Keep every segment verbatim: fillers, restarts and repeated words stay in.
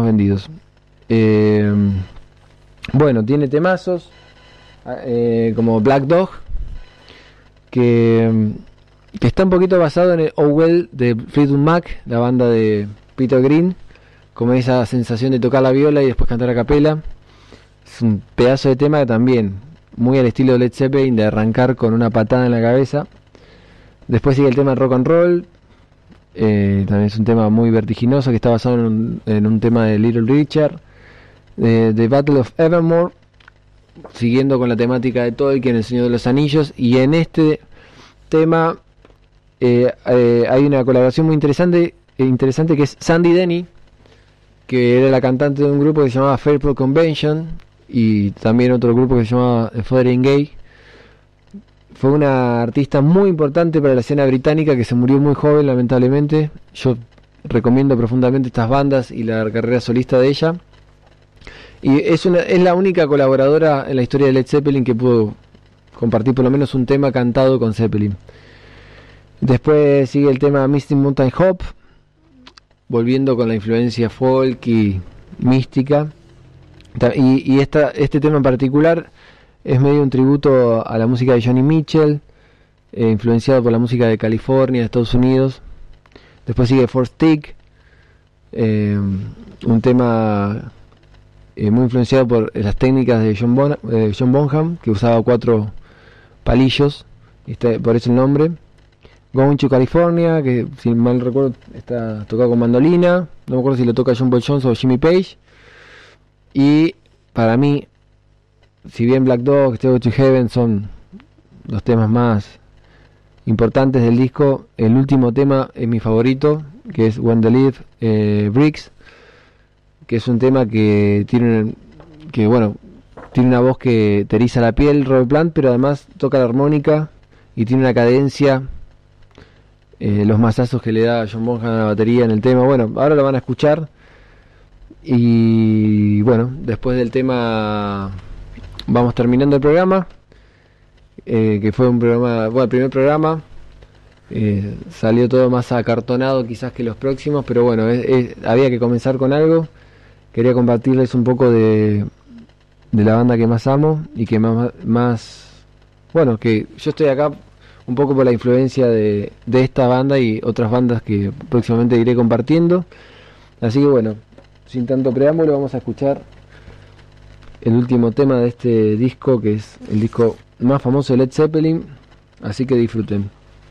vendidos. Eh, bueno, tiene temazos eh, como Black Dog, que, que está un poquito basado en el Oh Well de Fleetwood Mac, la banda de Peter Green, como esa sensación de tocar la viola y después cantar a capela. Es un pedazo de tema que también, muy al estilo de Led Zeppelin, de arrancar con una patada en la cabeza. Después sigue el tema Rock and Roll, eh, también es un tema muy vertiginoso que está basado en un, en un tema de Little Richard. eh, The Battle of Evermore, siguiendo con la temática de Tolkien, El Señor de los Anillos, y en este tema eh, eh, hay una colaboración muy interesante, eh, interesante que es Sandy Denny, que era la cantante de un grupo que se llamaba Fairport Convention, y también otro grupo que se llamaba Fothering Gay. Fue una artista muy importante para la escena británica que se murió muy joven, lamentablemente. Yo recomiendo profundamente estas bandas y la carrera solista de ella. Y es, una, es la única colaboradora en la historia de Led Zeppelin que pudo compartir por lo menos un tema cantado con Zeppelin. Después sigue el tema Misty Mountain Hop, volviendo con la influencia folk y mística. Y, y esta, este tema en particular es medio un tributo a la música de Johnny Mitchell, eh, influenciado por la música de California, de Estados Unidos. Después sigue Four Stick, eh, un tema eh, muy influenciado por las técnicas de John, bon- eh, John Bonham, que usaba cuatro palillos, y está, por eso el nombre. Going to California, que si mal recuerdo está tocado con mandolina, no me acuerdo si lo toca John Paul Jones o Jimmy Page. Y para mí, si bien Black Dog, Stairway to Heaven son los temas más importantes del disco, el último tema es mi favorito, que es When the Leaf eh, Breaks, que es un tema que tiene que bueno tiene una voz que te eriza la piel, Robert Plant, pero además toca la armónica y tiene una cadencia, eh, los mazazos que le da John Bonham a la batería en el tema. Bueno, ahora lo van a escuchar. Y bueno, después del tema vamos terminando el programa, eh, que fue un programa, bueno, el primer programa, eh, salió todo más acartonado quizás que los próximos, pero bueno, es, es, había que comenzar con algo. Quería compartirles un poco de, de la banda que más amo y que más, más, bueno, que yo estoy acá un poco por la influencia de, de esta banda y otras bandas que próximamente iré compartiendo. Así que bueno, sin tanto preámbulo, vamos a escuchar el último tema de este disco, que es el disco más famoso de Led Zeppelin, así que disfruten.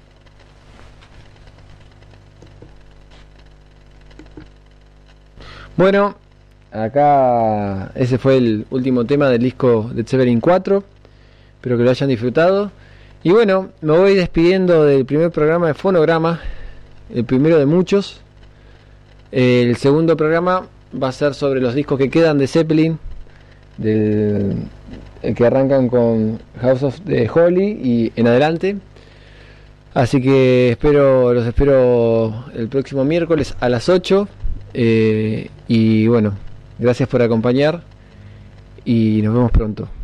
Bueno, acá ese fue el último tema del disco Led Zeppelin cuatro, espero que lo hayan disfrutado. Y bueno, me voy despidiendo del primer programa de Fonograma, el primero de muchos. El segundo programa va a ser sobre los discos que quedan de Zeppelin, del, que arrancan con House of the Holy y en adelante. Así que espero, los espero el próximo miércoles a las ocho. Eh, y bueno, gracias por acompañar y nos vemos pronto.